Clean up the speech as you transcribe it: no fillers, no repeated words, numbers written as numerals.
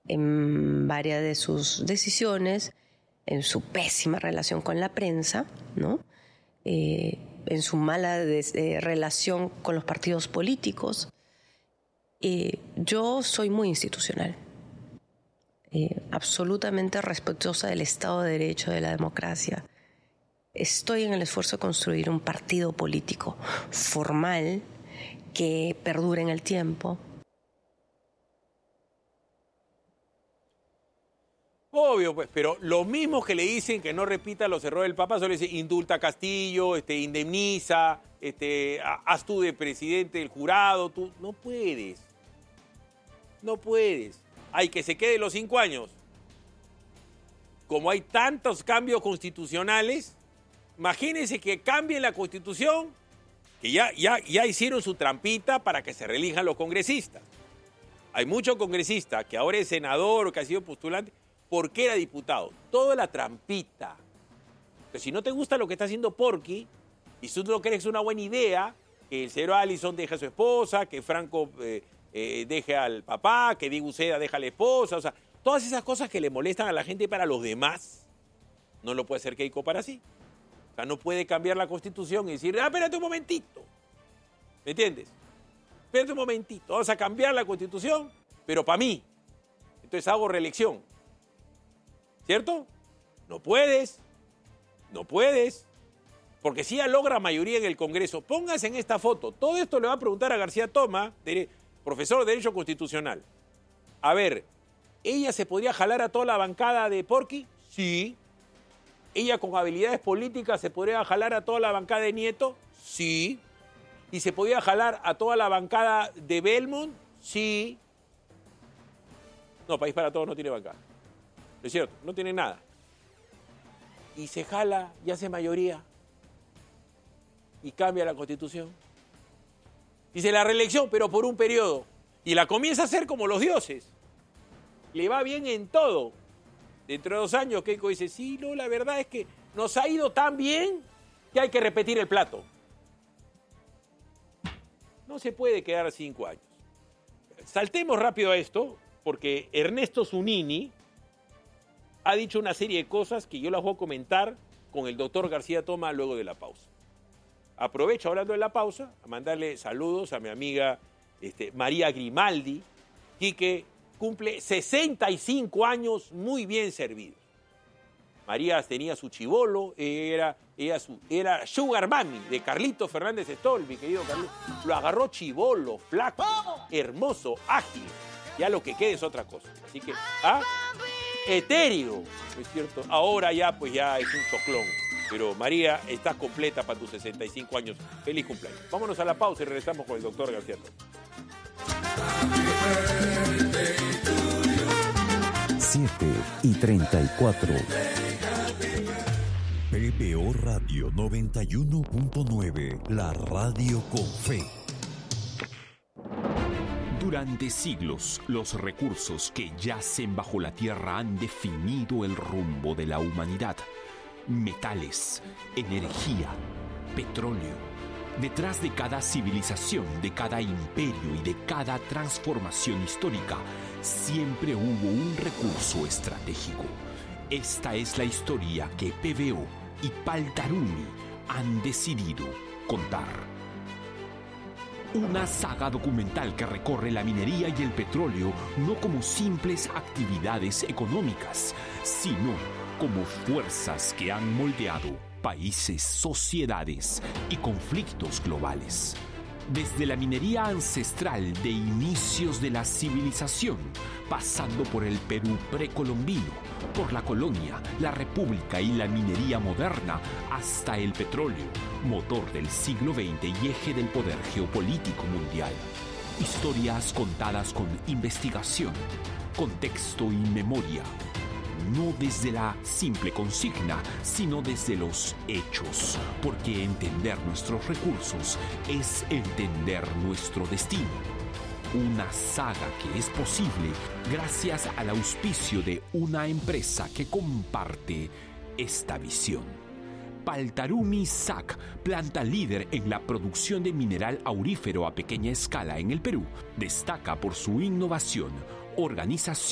en varias de sus decisiones, en su pésima relación con la prensa, ¿no? En su mala relación con los partidos políticos. Yo soy muy institucional, absolutamente respetuosa del Estado de Derecho, de la democracia. Estoy en el esfuerzo de construir un partido político formal que perdure en el tiempo. Obvio, pues, pero los mismos que le dicen que no repita los errores del Papa, solo le dicen indulta a Castillo, indemniza, haz tú de presidente del jurado. Tú no puedes. No puedes. Hay que se quede los 5 años. Como hay tantos cambios constitucionales, imagínense que cambien la Constitución, que ya hicieron su trampita para que se reelijan los congresistas. Hay muchos congresistas que ahora es senador o que ha sido postulante, porque era diputado. Toda la trampita. Que si no te gusta lo que está haciendo Porky, y si tú no crees una buena idea, que el señor Allison deje a su esposa, que Franco deje al papá, que Diego Uceda deje a la esposa, o sea, todas esas cosas que le molestan a la gente para los demás, no lo puede hacer Keiko para sí. O sea, no puede cambiar la Constitución y decir, espérate un momentito. ¿Me entiendes? Espérate un momentito, vamos a cambiar la Constitución, pero para mí. Entonces hago reelección. ¿Cierto? No puedes. No puedes. Porque si ella logra mayoría en el Congreso, póngase en esta foto. Todo esto le va a preguntar a García Toma, profesor de Derecho Constitucional. A ver, ¿ella se podría jalar a toda la bancada de Porky? Sí. ¿Ella con habilidades políticas se podría jalar a toda la bancada de Nieto? Sí. ¿Y se podría jalar a toda la bancada de Belmont? Sí. No, País para Todos no tiene bancada. Es cierto, no tiene nada. Y se jala y hace mayoría. Y cambia la Constitución. Dice la reelección, pero por un periodo. Y la comienza a hacer como los dioses. Le va bien en todo. Dentro de 2 años, Keiko dice, sí, no, la verdad es que nos ha ido tan bien que hay que repetir el plato. No se puede quedar 5 años. Saltemos rápido a esto, porque Ernesto Zunini ha dicho una serie de cosas que yo las voy a comentar con el doctor García Toma luego de la pausa. Aprovecho, hablando de la pausa, a mandarle saludos a mi amiga María Grimaldi, que cumple 65 años muy bien servidos. María tenía su chibolo, era Sugar Mami de Carlito Fernández Stoll, mi querido Carlito. Lo agarró chibolo, flaco, hermoso, ágil. Ya lo que quede es otra cosa. Así que, etéreo, ¿es cierto? Ahora ya, pues ya es un choclón. Pero María, estás completa para tus 65 años. Feliz cumpleaños. Vámonos a la pausa y regresamos con el doctor García Toma. 7:34. PBO Radio 91.9, la radio con fe. Durante siglos, los recursos que yacen bajo la tierra han definido el rumbo de la humanidad. Metales, energía, petróleo. Detrás de cada civilización, de cada imperio y de cada transformación histórica, siempre hubo un recurso estratégico. Esta es la historia que PBO y Paltarumi han decidido contar. Una saga documental que recorre la minería y el petróleo no como simples actividades económicas, sino como fuerzas que han moldeado países, sociedades y conflictos globales. Desde la minería ancestral de inicios de la civilización, pasando por el Perú precolombino, por la colonia, la república y la minería moderna, hasta el petróleo, motor del siglo XX y eje del poder geopolítico mundial. Historias contadas con investigación, contexto y memoria. No desde la simple consigna, sino desde los hechos, porque entender nuestros recursos es entender nuestro destino. Una saga que es posible gracias al auspicio de una empresa que comparte esta visión. Paltarumi SAC, planta líder en la producción de mineral aurífero a pequeña escala en el Perú, destaca por su innovación, organización